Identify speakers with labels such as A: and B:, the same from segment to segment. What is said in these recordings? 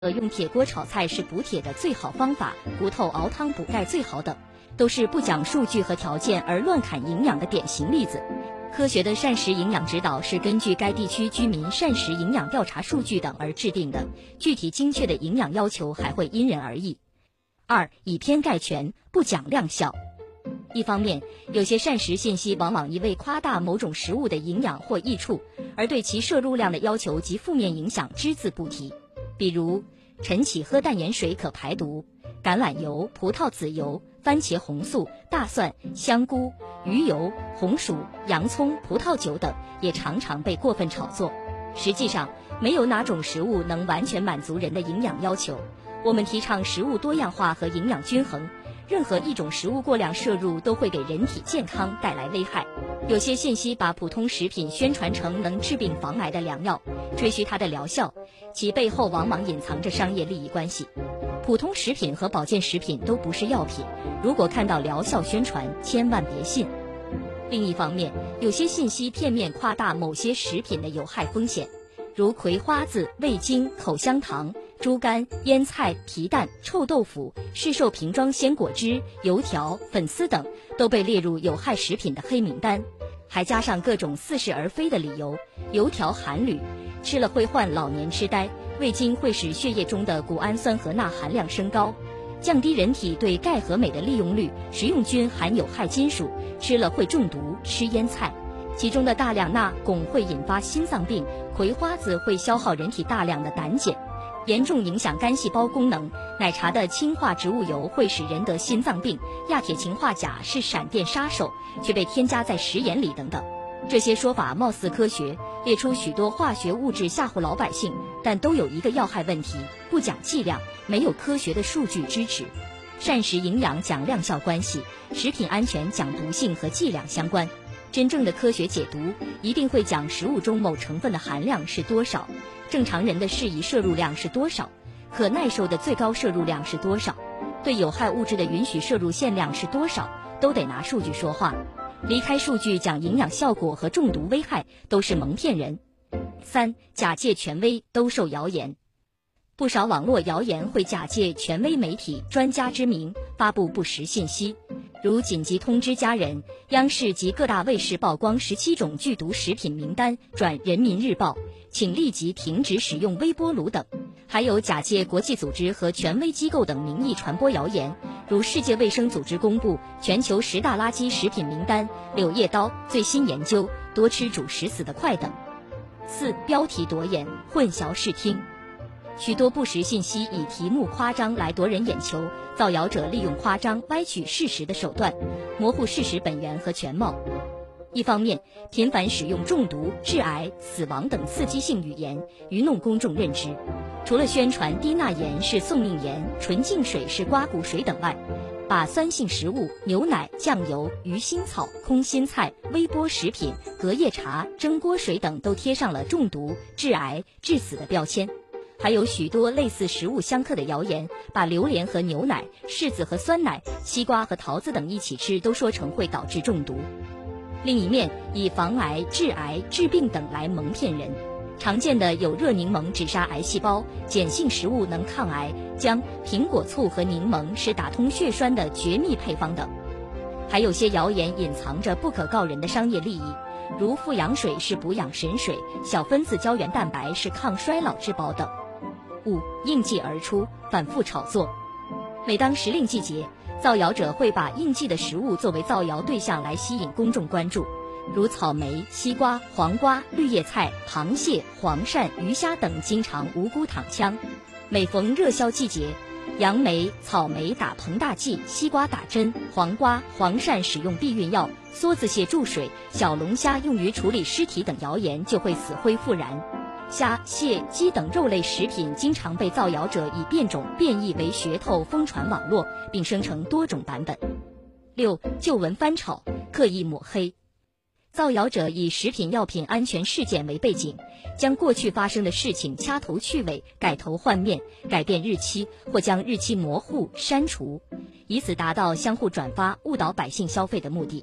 A: 用铁锅炒菜是补铁的最好方法，骨头熬汤补钙最好等，都是不讲数据和条件而乱砍营养的典型例子。科学的膳食营养指导是根据该地区居民膳食营养调查数据等而制定的，具体精确的营养要求还会因人而异。2. 以偏概全，不讲量效。一方面，有些膳食信息往往一味夸大某种食物的营养或益处，而对其摄入量的要求及负面影响只字不提。比如晨起喝淡盐水可排毒，橄榄油、葡萄籽油、番茄红素、大蒜、香菇、鱼油、红薯、洋葱、葡萄酒等也常常被过分炒作。实际上，没有哪种食物能完全满足人的营养要求。我们提倡食物多样化和营养均衡，任何一种食物过量摄入都会给人体健康带来危害。有些信息把普通食品宣传成能治病防癌的良药，吹嘘它的疗效，其背后往往隐藏着商业利益关系。普通食品和保健食品都不是药品，如果看到疗效宣传，千万别信。另一方面，有些信息片面夸大某些食品的有害风险，如葵花籽、味精、口香糖、猪肝、腌菜、皮蛋、臭豆腐、市售瓶装鲜果汁、油条、粉丝等都被列入有害食品的黑名单，还加上各种似是而非的理由。油条含铝，吃了会患老年痴呆；味精会使血液中的谷氨酸和钠含量升高，降低人体对钙和镁的利用率；食用菌含有害金属，吃了会中毒；吃腌菜其中的大量钠汞会引发心脏病；葵花籽会消耗人体大量的胆碱，严重影响肝细胞功能；奶茶的氢化植物油会使人得心脏病；亚铁氰化钾是闪电杀手，却被添加在食盐里等等。这些说法貌似科学，列出许多化学物质吓唬老百姓，但都有一个要害问题：不讲剂量，没有科学的数据支持。膳食营养讲量效关系，食品安全讲毒性和剂量相关。真正的科学解读一定会讲食物中某成分的含量是多少，正常人的适宜摄入量是多少，可耐受的最高摄入量是多少，对有害物质的允许摄入限量是多少，都得拿数据说话。离开数据讲营养效果和中毒危害都是蒙骗人。3. 假借权威兜售谣言。不少网络谣言会假借权威媒体、专家之名发布不实信息，如紧急通知家人、央视及各大卫视曝光17种剧毒食品名单转人民日报，请立即停止使用微波炉等。还有假借国际组织和权威机构等名义传播谣言，如世界卫生组织公布全球10大垃圾食品名单、柳叶刀最新研究多吃主食死得快等。4. 标题夺眼，混淆视听。许多不实信息以题目夸张来夺人眼球，造谣者利用夸张歪曲事实的手段，模糊事实本源和全貌。一方面，频繁使用中毒、致癌、死亡等刺激性语言，愚弄公众认知。除了宣传低钠盐是送命盐、纯净水是刮骨水等外，把酸性食物、牛奶、酱油、鱼腥草、空心菜、微波食品、隔夜茶、蒸锅水等都贴上了中毒、致癌、致死的标签。还有许多类似食物相克的谣言，把榴莲和牛奶、柿子和酸奶、西瓜和桃子等一起吃都说成会导致中毒。另一面，以防癌、致癌、治病等来蒙骗人。常见的有热柠檬只杀癌细胞、碱性食物能抗癌、姜、苹果醋和柠檬是打通血栓的绝密配方等。还有些谣言隐藏着不可告人的商业利益，如富氧水是补养神水，小分子胶原蛋白是抗衰老之宝等。5. 应季而出，反复炒作。每当时令季节，造谣者会把应季的食物作为造谣对象来吸引公众关注，如草莓、西瓜、黄瓜、绿叶菜、螃蟹、黄鳝、鱼虾等经常无辜躺枪。每逢热销季节，杨梅、草莓打膨大剂，西瓜打针，黄瓜、黄鳝使用避孕药，梭子蟹注水，小龙虾用于处理尸体等谣言就会死灰复燃。虾、蟹、鸡等肉类食品经常被造谣者以变种、变异为噱头疯传网络，并生成多种版本。6. 旧闻翻炒，刻意抹黑。造谣者以食品药品安全事件为背景，将过去发生的事情掐头去尾、改头换面、改变日期，或将日期模糊、删除，以此达到相互转发、误导百姓消费的目的。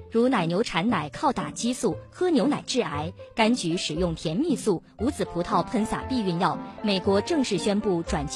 A: 如奶牛产奶靠打激素，喝牛奶致癌，柑橘使用甜蜜素，无籽葡萄喷洒避孕药。美国正式宣布转基